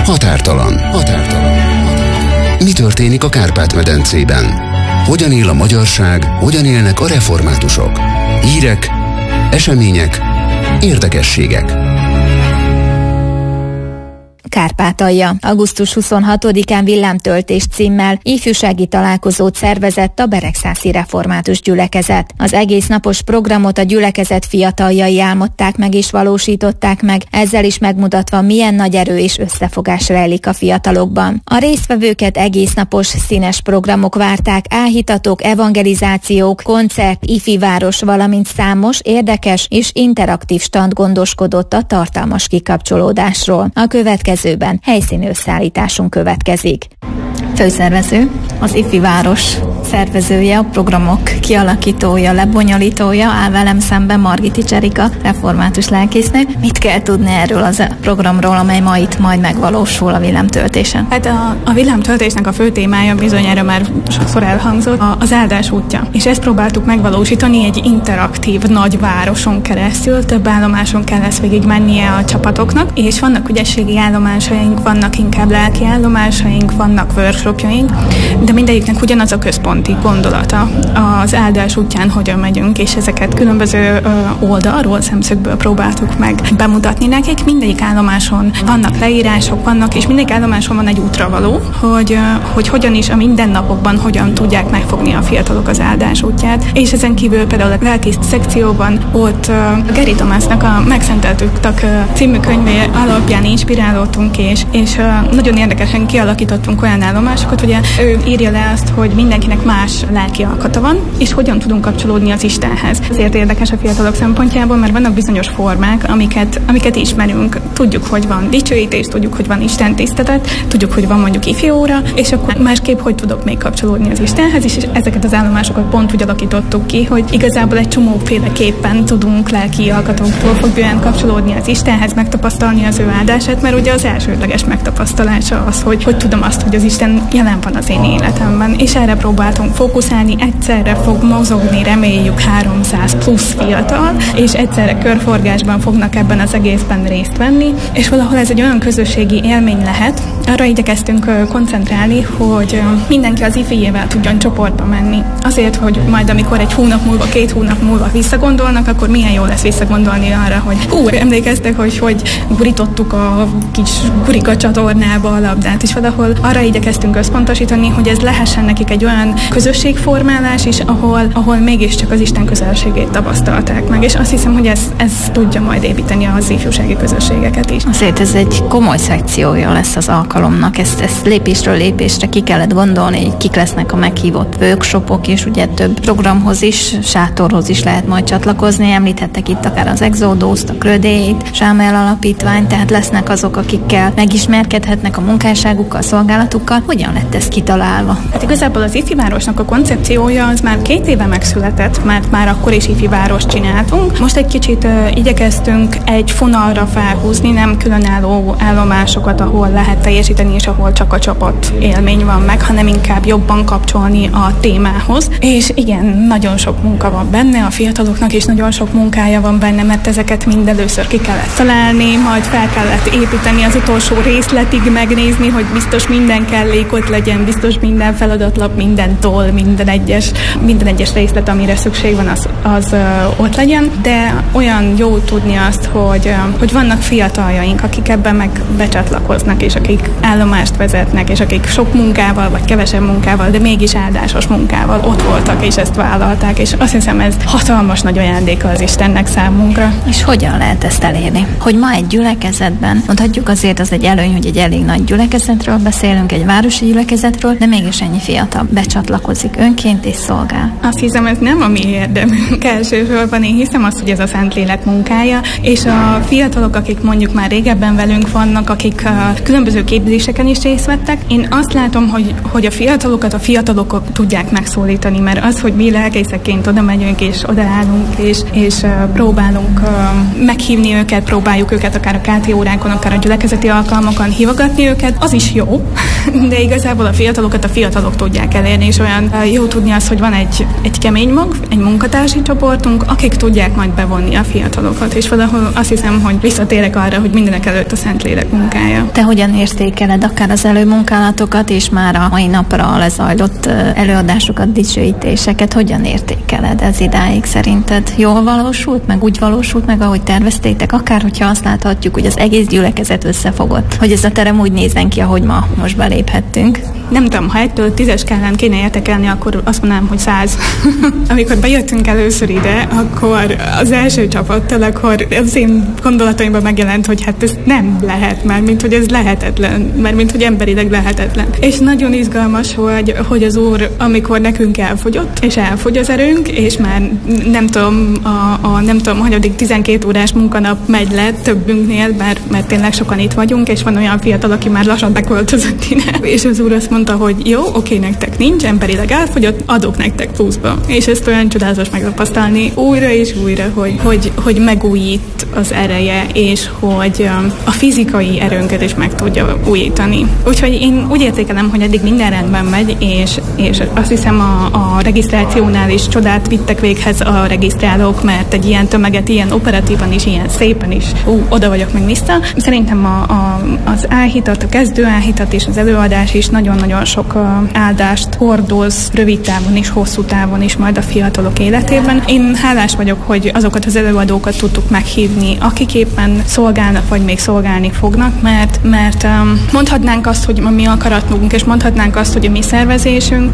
Határtalan. Mi történik a Kárpát-medencében? Hogyan él a magyarság, hogyan élnek a reformátusok? Hírek, események, érdekességek. Kárpátalja. Augusztus 26-án villámtöltés címmel ifjúsági találkozót szervezett a Beregszászi Református Gyülekezet. Az egész napos programot a gyülekezet fiataljai álmodták meg és valósították meg, ezzel is megmutatva, milyen nagy erő és összefogás rejlik a fiatalokban. A résztvevőket egész napos színes programok várták, áhítatók, evangelizációk, koncert, ifi város, valamint számos, érdekes és interaktív stand gondoskodott a tartalmas kikapcsolódásról. A következőben helyszíni összeállításunk következik. Főszervező, az ifi város szervezője, a programok kialakítója, lebonyolítója, áll velem szemben Margitics Erika, református lelkésznő. Mit kell tudni erről a programról, amely ma itt majd megvalósul a villámtöltésen? Hát a villámtöltésnek a fő témája, bizonyára már sokszor elhangzott, az áldás útja. És ezt próbáltuk megvalósítani egy interaktív nagy városon keresztül, több állomáson kell ezt végig mennie a csapatoknak, és vannak ügyességi állomásaink, vannak inkább lelki állomásaink, vannak workshopjaink, de mindegyiknek ugyanaz a központi gondolata az áldás útján, hogyan megyünk, és ezeket különböző oldalról, szemszögből próbáltuk meg bemutatni nekik. Mindegyik állomáson vannak leírások, és mindegyik állomáson van egy útravaló, hogy hogyan is a mindennapokban hogyan tudják megfogni a fiatalok az áldás útját. És ezen kívül például a lelki szekcióban ott Geri Tamásnak a Megszenteltük című könyve alapján inspirálódtunk, és nagyon érdekesen kialakítottunk olyan állomásokat, ugye ő írja le azt, hogy mindenkinek más lelki alkata van, és hogyan tudunk kapcsolódni az Istenhez. Ezért érdekes a fiatalok szempontjából, mert vannak bizonyos formák, amiket ismerünk. Tudjuk, hogy van dicsőítés, tudjuk, hogy van Isten tisztelet, tudjuk, hogy van mondjuk ifjóra, és akkor másképp hogy tudok még kapcsolódni az Istenhez, és ezeket az állomásokat pont úgy alakítottuk ki, hogy igazából egy csomóféleképpen tudunk lelki alkatoktól függően kapcsolódni az Istenhez, megtapasztalni az ő áldását, mert ugye az elsődleges megtapasztalása az, hogy tudom azt, hogy az Isten jelen van az én életemben, és erre próbáltunk fókuszálni, egyszerre fog mozogni, reméljük 300 plusz fiatal, és egyszerre körforgásban fognak ebben az egészben részt venni, és valahol ez egy olyan közösségi élmény lehet. Arra igyekeztünk koncentrálni, hogy mindenki az ifijével tudjon csoportba menni. Azért, hogy majd amikor egy hónap múlva, 2 hónap múlva visszagondolnak, akkor milyen jó lesz visszagondolni arra, hogy emlékeztek, hogy gurítottuk a kis gurika csatornába a labdát, és valahol arra igyekeztünk összpontosítani, hogy ez lehessen nekik egy olyan közösségformálás is, ahol mégiscsak az Isten közelségét tapasztalták meg, és azt hiszem, hogy ez tudja majd építeni az ifjúsági közösségeket is. Azért ez egy komoly szekciója lesz az alkalomnak, ezt lépésről lépésre ki kellett gondolni, hogy kik lesznek a meghívott workshopok, és ugye több programhoz is, sátorhoz is lehet majd csatlakozni, említhettek itt akár az Exodust, a Krödét, Sámuel Alapítvány, tehát lesznek azok, akikkel megismerkedhetnek a munkásságukkal, szolgálatukkal. Hogyan lett ez kitalálva? Hát igazából az ifi városnak a koncepciója az már 2 éve megszületett, mert már akkor is ifi várost csináltunk. Most egy kicsit igyekeztünk egy fonalra felhúzni, nem különálló állomásokat, ahol lehet teljesíteni, és ahol csak a csapat élmény van meg, hanem inkább jobban kapcsolni a témához. És igen, nagyon sok munka van benne, a fiataloknak is nagyon sok munkája van benne, mert ezeket mind először ki kellett találni, majd fel kellett építeni az utolsó részletig, megnézni, hogy biztos minden kellék ott legyen, biztos minden feladatlap, minden toll, minden egyes részlet, amire szükség van, az ott legyen, de olyan jó tudni azt, hogy vannak fiataljaink, akik ebben meg becsatlakoznak, és akik állomást vezetnek, és akik sok munkával, vagy kevesebb munkával, de mégis áldásos munkával ott voltak, és ezt vállalták, és azt hiszem, ez hatalmas nagy ajándéka az Istennek számunkra. És hogyan lehet ezt elérni? Hogy ma egy gyülekezetben, mondhatjuk azért az egy előny, hogy egy elég nagy gyülekezetről beszélünk, egy városi gyülekezetről, de mégis ennyi fiatal becsatlakozik önként és szolgál. Azt hiszem, ez nem a mi érdemünk elsősorban. Én hiszem azt, hogy ez a Szentlélek munkája, és a fiatalok, akik mondjuk már régebben velünk vannak, akik különböző képzéseken is részt vettek, én azt látom, hogy a fiatalok tudják megszólítani, mert az, hogy mi lelkészekként oda megyünk, és odaállunk, és próbálunk meghívni őket, próbáljuk őket akár a KT órákon, akár a gyülekezeti alkalmakon hívogatni őket, az is jó, de igazából a fiatalokat a fiatalok tudják elérni, és olyan jó tudni az, hogy van egy kemény mag, egy munkatársi csoportunk, akik tudják majd bevonni a fiatalokat, és valahol azt hiszem, hogy visszatérek arra, hogy mindenek előtt a Szentlélek munkája. Te hogyan értékeled akár az előmunkálatokat, és már a mai napra lezajlott előadásokat, dicsőítéseket, hogyan értékeled ez idáig szerinted? Jól valósult, meg úgy valósult meg, ahogy terveztétek, akár hogyha azt láthatjuk, hogy az egész gyülekezet összefogott, hogy ez a terem úgy nézzen ki, ahogy ma most beléphettünk? Nem tudom, ha 1-től 10-es skálán kéne értékelni, akkor azt mondanám, hogy 100. Amikor bejöttünk először ide, akkor az első csapattal, akkor az én gondolataimban megjelent, hogy hát ez nem lehet, mert mint hogy ez lehetetlen, mert mint hogy emberileg lehetetlen. És nagyon izgalmas, hogy az Úr, amikor nekünk elfogyott, és elfogy az erőnk, és már nem tudom, hanyadik 12 órás munkanap megy le többünknél, mert tényleg sokan itt vagyunk, és van olyan fiatal, aki már lassan beköltözött ide. És az Úr azt mondta, hogy jó, oké, nektek nincs, emberileg elfogyott, adok nektek pluszba. És ezt olyan csodálatos megtapasztalni újra és újra, hogy megújít az ereje, és hogy a fizikai erőnket is meg tudja újítani. Úgyhogy én úgy értékelem, hogy eddig minden rendben megy, és azt hiszem a regisztrációnál is csodát vittek véghez a regisztrálók, mert egy ilyen tömeget, ilyen operatívan is, ilyen szépen is, oda vagyok meg vissza. Szerintem az álhitat, a kezdő álhitat és az előadás is nagyon-nagyon sok áldást hordoz rövid távon is, hosszú távon is majd a fiatalok életében. Én hálás vagyok, hogy azokat az előadókat tudtuk meghívni, akik éppen szolgálnak, vagy még szolgálni fognak, mert mondhatnánk azt, hogy a mi akaratunk, és mondhatnánk azt, hogy a mi szervezésünk,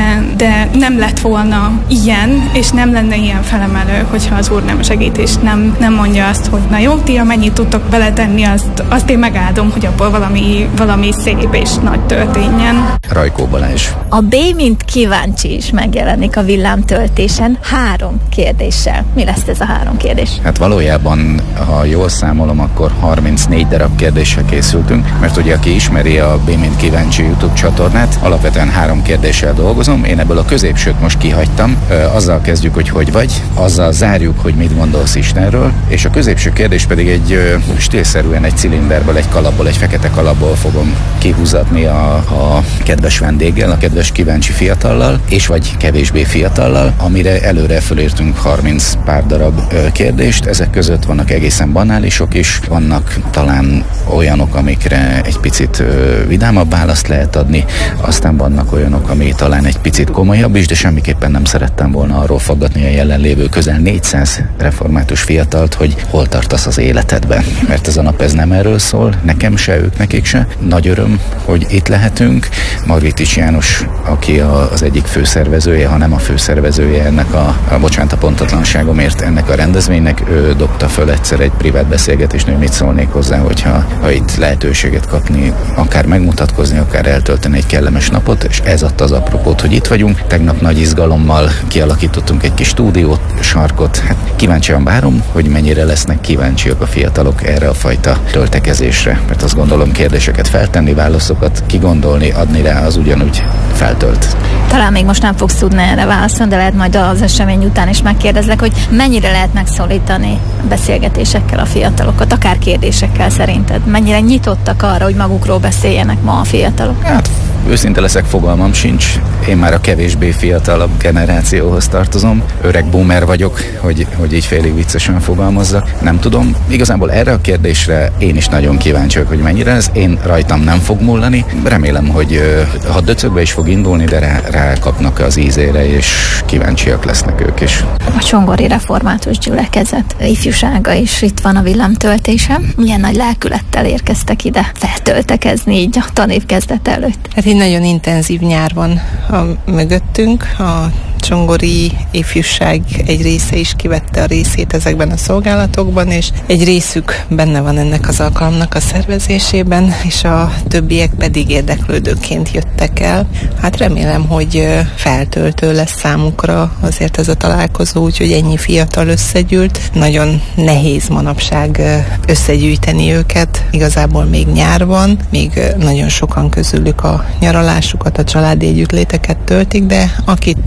de nem lett volna ilyen, és nem lenne ilyen felemelő, hogyha az Úr nem segít, és nem mondja azt, hogy na jó, ti amennyit tudtok beletenni, azt én megáldom, hogy abból valami szép és nagy történjen. Rajkó Balázs. A B mint kíváncsi is megjelenik a villámtöltésen 3 kérdéssel. Mi lesz ez a 3 kérdés? Hát valójában, ha jól számolom, akkor 34 darab kérdéssel készültünk, mert ugye aki ismeri a B mint kíváncsi YouTube csatornát, alapvetően 3 kérdéssel dolgozom. Én ebből a középsőt most kihagytam. Azzal kezdjük, hogy vagy, azzal zárjuk, hogy mit gondolsz Istenről, és a középső kérdés pedig egy stílszerűen egy cilinderből, egy kalapból, egy fekete kalapból fogom kihúzatni a kedves vendéggel, a kedves kíváncsi fiatallal, és vagy kevésbé fiatallal, amire előre fölírtunk 30 pár darab kérdést. Ezek között vannak egészen banálisok is, vannak talán olyanok, amikre egy picit vidámabb választ lehet adni, aztán vannak olyanok, ami talán egy picit komolyabb is, de semmiképpen nem szerettem volna arról faggatni a jelenlévő közel 400 református fiatalt, hogy hol tartasz az életedben. Mert ez a nap ez nem erről szól, nekem se, ők nekik se. Nagy öröm, hogy itt lehetünk. Margitics János, aki az egyik főszervezője, ha nem a főszervezője ennek a pontatlanságomért ennek a rendezvénynek, ő dobta föl egyszer egy privát beszélgetésnél, mit szólnék hozzá, hogyha itt lehetőséget kapni, akár megmutatkozni, akár eltölteni egy kellemes napot, és ez adta az apropót, hogy itt vagyunk. Tegnap nagy izgalommal kialakítottunk egy kis stúdiót, sarkot. Hát kíváncsian várom, hogy mennyire lesznek kíváncsiak a fiatalok erre a fajta töltekezésre, mert azt gondolom, kérdéseket feltenni, válaszokat kigondolni, adni rá, az ugyanúgy feltölt. Talán még most nem fogsz tudni erre válaszolni, de lehet majd az esemény után is megkérdezlek, hogy mennyire lehet megszólítani beszélgetésekkel a fiatalokat, akár kérdésekkel szerinted? Mennyire nyitottak arra, hogy magukról beszéljenek ma a fiatalok? Hát őszinte leszek, fogalmam sincs. Én már a kevésbé fiatalabb generációhoz tartozom. Öreg boomer vagyok, hogy így félig viccesen fogalmazzak. Nem tudom. Igazából erre a kérdésre én is nagyon kíváncsi vagyok, hogy mennyire ez. Én rajtam nem fog múlani. Remélem, hogy ha döcögbe is fog indulni, de rákapnak az ízére, és kíváncsiak lesznek ők is. A Csongori Református Gyülekezet ifjúsága is itt van a villámtöltésen. Milyen nagy lelkülettel érkeztek ide feltöltekezni így a tanév kezdet előtt? Hát egy nagyon intenzív nyár van mögöttünk. A csongori ifjúság egy része is kivette a részét ezekben a szolgálatokban, és egy részük benne van ennek az alkalomnak a szervezésében, és a többiek pedig érdeklődőként jöttek el. Hát remélem, hogy feltöltő lesz számukra azért ez a találkozó, úgyhogy ennyi fiatal összegyűlt. Nagyon nehéz manapság összegyűjteni őket, igazából még nyár van, még nagyon sokan közülük a nyaralásukat, a családi együttléteket töltik, de akit sikerült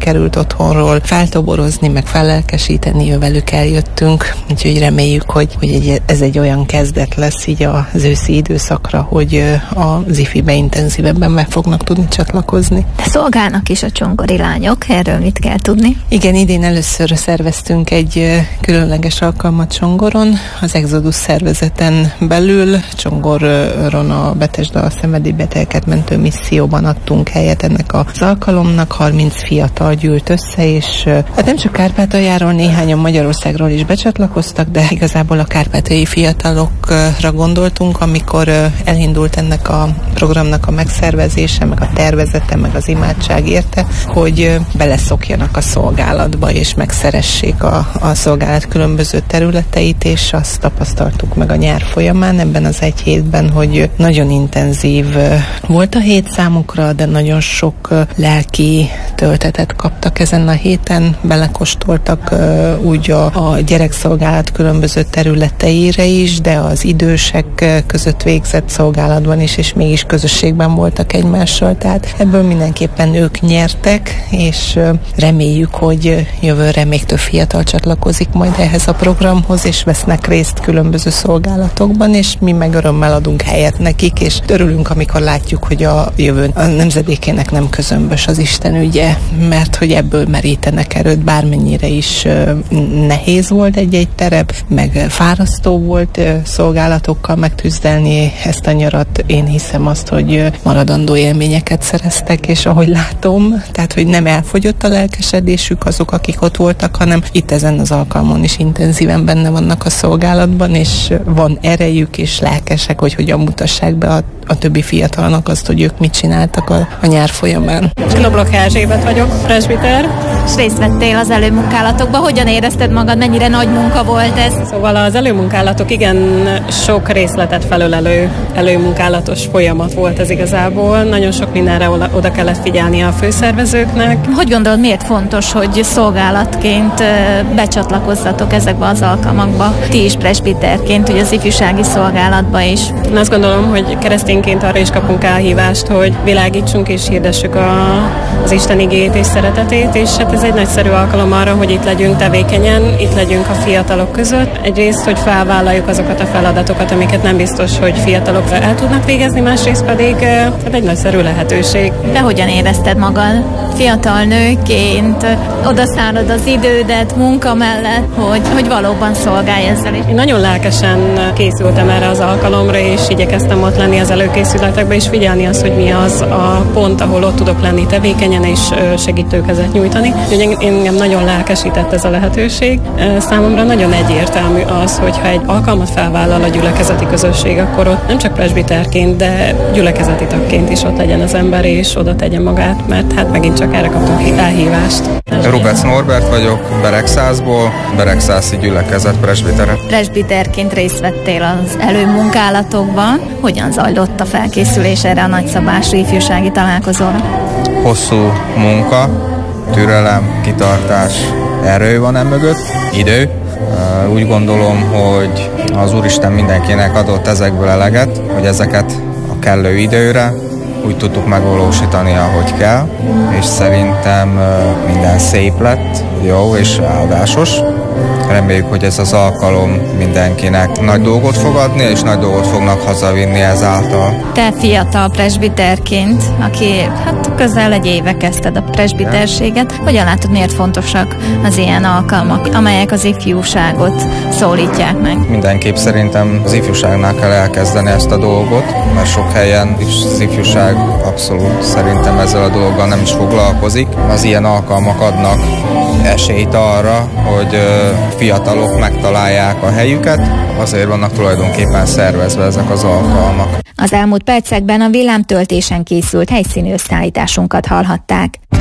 sikerült otthonról feltoborozni, meg fellelkesíteni, velük eljöttünk, úgyhogy reméljük, hogy ez egy olyan kezdet lesz így az őszi időszakra, hogy az IFI-be intenzívebben meg fognak tudni csatlakozni. De szolgálnak is a csongori lányok, erről mit kell tudni? Igen, idén először szerveztünk egy különleges alkalmat Csongoron, az Exodus szervezeten belül. Csongoron a Betesda szenvedélybetegeket mentő misszióban adtunk helyet ennek az alkalomnak, 30 fiatal gyűlt össze, és hát nem csak Kárpátaljáról, néhányan Magyarországról is becsatlakoztak, de igazából a kárpátaljai fiatalokra gondoltunk, amikor elindult ennek a programnak a megszervezése, meg a tervezete, meg az imádság érte, hogy beleszokjanak a szolgálatba, és megszeressék a szolgálat különböző területeit, és azt tapasztaltuk meg a nyár folyamán ebben az egy hétben, hogy nagyon intenzív volt a hét számukra, de nagyon sok lelki töltetet kaptak ezen a héten, belekóstoltak úgy a gyerekszolgálat különböző területeire is, de az idősek között végzett szolgálatban is, és mégis közösségben voltak egymással, tehát ebből mindenképpen ők nyertek, és reméljük, hogy jövőre még több fiatal csatlakozik majd ehhez a programhoz, és vesznek részt különböző szolgálatokban, és mi meg örömmel adunk helyet nekik, és örülünk, amikor látjuk, hogy a jövő a nemzedékének nem közömbös az Isten ügye, mert hogy ebből merítenek erőt, bármennyire is nehéz volt egy-egy terep, meg fárasztó volt szolgálatokkal megtüzdelni ezt a nyarat. Én hiszem azt, hogy maradandó élményeket szereztek, és ahogy látom, tehát, hogy nem elfogyott a lelkesedésük azok, akik ott voltak, hanem itt ezen az alkalmon is intenzíven benne vannak a szolgálatban, és van erejük, és lelkesek, hogy hogyan mutassák be a többi fiatalnak azt, hogy ők mit csináltak a nyár folyamán. Loblok Erzsébet vagyok, presbiter. És részt vettél az előmunkálatokban. Hogyan érezted magad, mennyire nagy munka volt ez? Szóval az előmunkálatok igen sok részletet felölelő előmunkálatos folyamat volt ez igazából. Nagyon sok mindenre oda kellett figyelni a főszervezőknek. Hogy gondolod, miért fontos, hogy szolgálatként becsatlakozzatok ezekbe az alkalmakba? Ti is presbiterként, ugye az ifjúsági szolgálatba is. Én azt gondolom, hogy keresztényként arra is kapunk elhívást, hogy világítsunk és hirdessük az Isten igéjét és szeretetét, és hát ez egy nagyszerű alkalom arra, hogy itt legyünk tevékenyen, itt legyünk a fiatalok között. Egyrészt, hogy felvállaljuk azokat a feladatokat, amiket nem biztos, hogy fiatalok el tudnak végezni, másrészt pedig hát egy nagyszerű lehetőség. De hogyan érezted magad fiatal nőként? Odaszánod az idődet munka mellett, hogy valóban szolgálj ezzel is. Én nagyon lelkesen készültem erre az alkalomra, és igyekeztem ott lenni az előkészületekben, és figyelni azt, hogy mi az a pont, ahol ott tudok lenni tevékenyen, és segítőkezet nyújtani. Engem nagyon lelkesített ez a lehetőség. Számomra nagyon egyértelmű az, hogyha egy alkalmat felvállal a gyülekezeti közösség, akkor ott nem csak presbiterként, de gyülekezeti tagként is ott legyen az ember, és oda tegye magát, mert hát megint csak erre kaptunk elhívást. Rubec Norbert vagyok, Beregszászból, Beregszászi gyülekezet presbitere. Presbiterként részt vettél az előmunkálatokban. Hogyan zajlott a felkészülés erre a nagyszabású ifjúsági találkozóra? Hosszú munka, türelem, kitartás, erő van emögött, idő. Úgy gondolom, hogy az Úristen mindenkinek adott ezekből eleget, hogy ezeket a kellő időre úgy tudtuk megvalósítani, ahogy kell, és szerintem minden szép lett, jó és áldásos. Reméljük, hogy ez az alkalom mindenkinek nagy dolgot fog adni, és nagy dolgot fognak hazavinni ezáltal. Te fiatal presbiterként, aki hát közel egy éve kezdted a presbiterséget, hogyan látod, miért fontosak az ilyen alkalmak, amelyek az ifjúságot szólítják meg? Mindenképp szerintem az ifjúságnál kell elkezdeni ezt a dolgot, mert sok helyen is az ifjúság abszolút szerintem ezzel a dologgal nem is foglalkozik. Az ilyen alkalmak adnak esélyt arra, hogy fiatalok megtalálják a helyüket, azért vannak tulajdonképpen szervezve ezek az alkalmak. Az elmúlt percekben a villámtöltésen készült helyszíni összeállításunkat hallhatták.